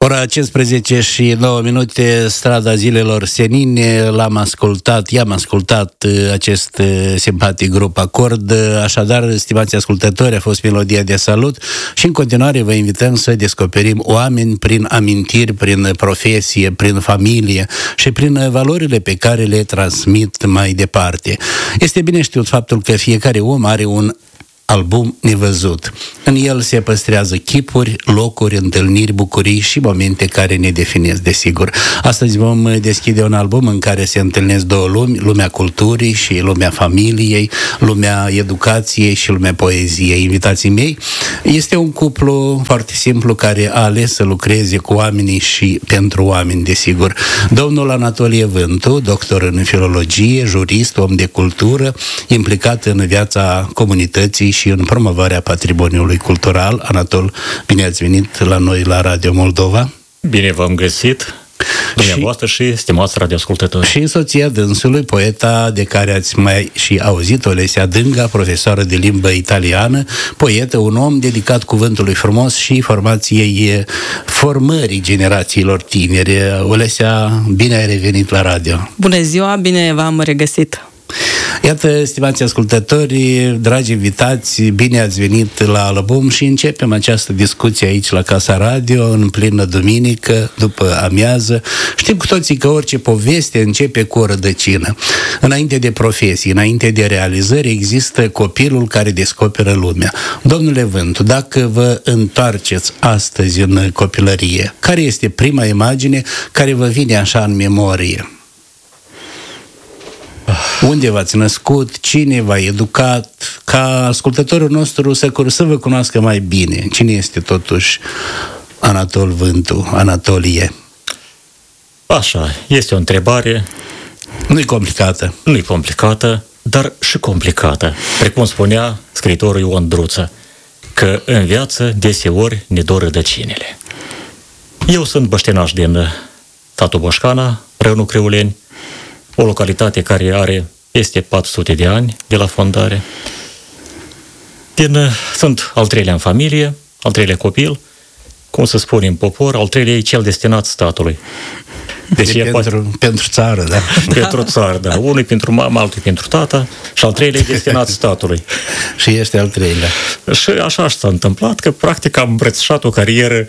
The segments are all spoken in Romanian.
Ora 15 și 9 minute, Strada Zilelor Senine, i-am ascultat acest simpatic grup Acord. Așadar, stimați ascultători, a fost melodia de salut și în continuare vă invităm să descoperim oameni prin amintiri, prin profesie, prin familie și prin valorile pe care le transmit mai departe. Este bine știut faptul că fiecare om are un album nevăzut. În el se păstrează chipuri, locuri, întâlniri, bucurii și momente care ne definesc, desigur. Astăzi vom deschide un album în care se întâlnesc două lumi, lumea culturii și lumea familiei, lumea educației și lumea poeziei. Invitații mei este un cuplu foarte simplu care a ales să lucreze cu oamenii și pentru oameni, desigur. Domnul Anatolie Vântu, doctor în filologie, jurist, om de cultură, implicat în viața comunității și în promovarea patrimoniului cultural. Anatol, bine ați venit la noi la Radio Moldova. Bine v-am găsit, dumneavoastră și stimați radioascultători. Și soția dânsului, poeta de care ați mai și auzit, Olesia Dânga, profesoară de limbă italiană, poetă, un om dedicat cuvântului frumos și formării generațiilor tinere. Olesia, bine ai revenit la radio. Bună ziua, bine v-am regăsit. Iată, stimați ascultători, dragi invitați, bine ați venit la album și începem această discuție aici la Casa Radio, în plină duminică, după amiază. Știm cu toții că orice poveste începe cu o rădăcină. Înainte de profesii, înainte de realizări, există copilul care descoperă lumea. Domnule Vântu, dacă vă întoarceți astăzi în copilărie, care este prima imagine care vă vine așa în memorie? Unde v-ați născut? Cine v-a educat? Ca ascultătorul nostru să vă cunoască mai bine. Cine este totuși Anatol Vântu, Anatolie? Așa, este o întrebare. Nu-i complicată. Nu-i complicată, dar și complicată. Precum spunea scriitorul Ion Druță, că în viață deseori ne dor rădăcinile. Eu sunt băștenaș din satul Boșcana, Râul Criuleni, o localitate care are peste 400 de ani de la fondare. Sunt al treilea în familie, al treilea copil, cum se spune în popor, al treilea e cel destinat statului. Deci pentru țară, da? Pentru țară, da. Unul pentru mamă, altul pentru tata și al treilea e destinat statului. Și este al treilea. Și așa s-a întâmplat că practic am îmbrățișat o carieră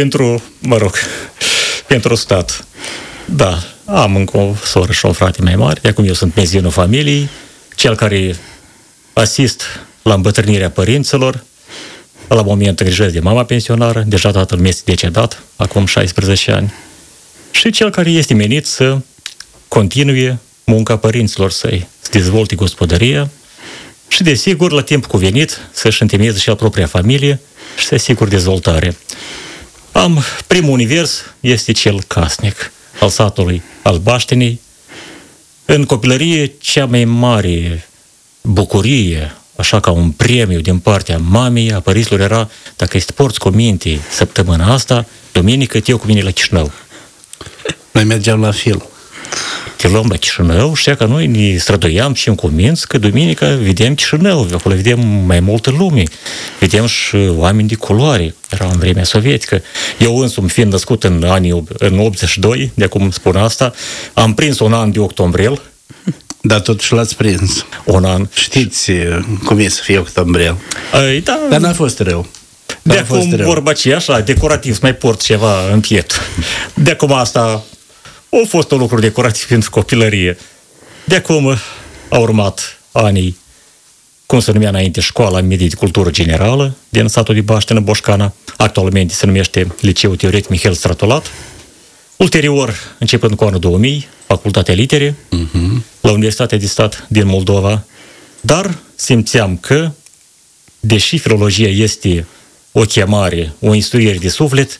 pentru stat. Da, am încă o soră și un frate mai mari, de acum eu sunt mezinul familiei, cel care asist la îmbătrânirea părinților, la moment îngrijesc de mama pensionară, deja tatăl meu este decedat, acum 16 ani, și cel care este menit să continue munca părinților săi, să dezvolte gospodăria și, desigur, la timp cuvenit, să-și întemeieze și la propria familie și să asigure dezvoltare. Primul univers este cel casnic, al satului, al Baștenii. În copilărie, cea mai mare bucurie, așa ca un premiu din partea mamei, a părinților era, dacă îți porți cu minte săptămâna asta, duminică te iau cu mine la Chișinău. Noi mergeam la film. Te luăm la Chișinău și că noi ne străduiam și cu minți că duminică vedem Chișinău, acolo vedem mai multă lume, vedem și oameni de culoare, era în vremea sovietică. Eu însumi, fiind născut în 82, de acum spun asta, am prins un an de octombrel. Dar totuși l-ați prins. Un an. Știți cum e să fie octombrel. Da. Dar n-a fost rău. De acum vorba aceea, așa, decorativ, să mai port ceva în piept. De acum asta a fost un lucru decorativ pentru copilărie. De acum au urmat anii, cum se numea înainte, Școala Medie de Cultură Generală din satul de Baștenă, Boșcana. Actualmente se numește Liceul Teoretic Mihail Stratulat. Ulterior, începând cu anul 2000, Facultatea Litere, la Universitatea de Stat din Moldova. Dar simțeam că, deși filologia este o chemare, o instruire de suflet,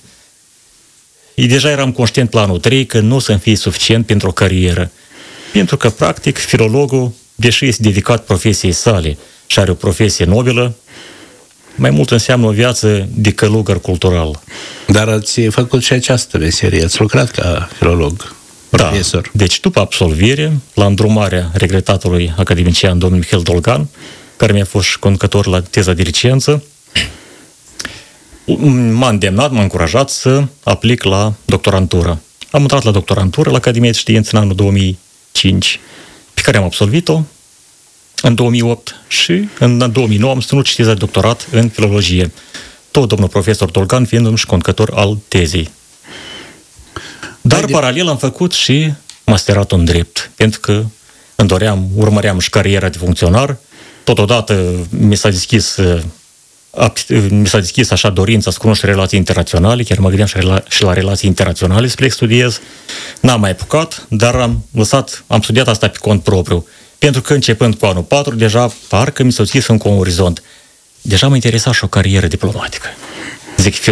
deja eram conștient la anul 3 că nu o să-mi fie suficient pentru o carieră. Pentru că, practic, filologul, deși este dedicat profesiei sale și are o profesie nobilă, mai mult înseamnă o viață de călugăr cultural. Dar ați făcut și această meserie, ați lucrat ca filolog, profesor. Da, deci după absolvire, la îndrumarea regretatului academician domnul Mihail Dolgan, care mi-a fost și conducător la teza de licență, m-a îndemnat, m-a încurajat să aplic la doctorantură. Am intrat la doctorantură la Academia de Științe în anul 2005, pe care am absolvit-o în 2008 și în 2009 am susținut teza de doctorat în filologie. Tot domnul profesor Dolgan fiind și conducător al tezei. Dar paralel am făcut și masteratul în drept, pentru că urmăream și cariera de funcționar. Totodată mi s-a deschis așa dorința să cunosc relații internaționale, chiar mă gândeam și la relații internaționale să plec studiez. N-am mai apucat, dar am studiat asta pe cont propriu. Pentru că începând cu anul 4, deja parcă mi s-a deschis încă un orizont. Deja mă interesa și o carieră diplomatică. Zic,